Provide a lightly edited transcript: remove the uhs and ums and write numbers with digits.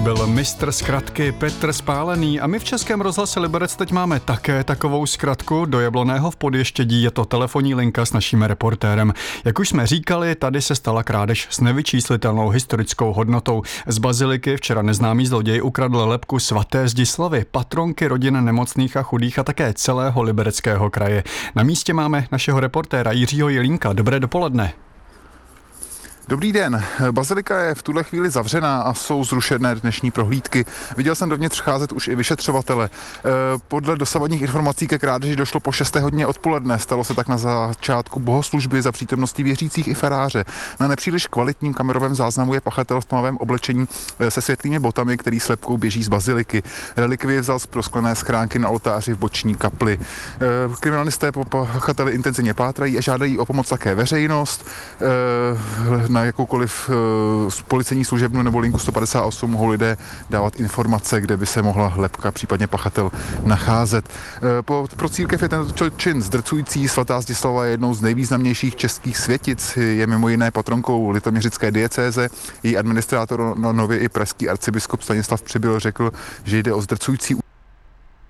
byl mistr zkratky Petr Spálený a my v Českém rozhlase Liberec teď máme také takovou zkratku. Do Jablonného v Podještědí je to telefonní linka s naším reportérem. Jak už jsme říkali, tady se stala krádež s nevyčíslitelnou historickou hodnotou. Z baziliky včera neznámý zloděj ukradl lebku svaté Zdislavy, patronky rodin nemocných a chudých a také celého Libereckého kraje. Na místě máme našeho reportéra Jiřího Jelínka. Dobré dopoledne. Dobrý den. Bazilika je v tuhle chvíli zavřená a jsou zrušené dnešní prohlídky. Viděl jsem dovnitř cházet už i vyšetřovatele. Podle dosavadních informací ke krádeži došlo po 6. hodině odpoledne. Stalo se tak na začátku bohoslužby za přítomnosti věřících i faráře. Na nepříliš kvalitním kamerovém záznamu je pachatel v tmavém oblečení se světlými botami, který s lebkou běží z baziliky. Relikvie vzal z prosklené schránky na oltáři v boční kapli. Kriminalisté po pachateli intenzivně pátrají a žádají o pomoc také veřejnost. Na jakoukoliv policejní služebnu nebo linku 158 mohou lidé dávat informace, kde by se mohla lebka, případně pachatel nacházet. Pro církev je tento čin zdrcující. Svatá Zdislava je jednou z nejvýznamnějších českých světic, je mimo jiné patronkou litoměřické diecéze. Její administrátor, nově i pražský arcibiskup Stanislav Přibyl řekl, že jde o zdrcující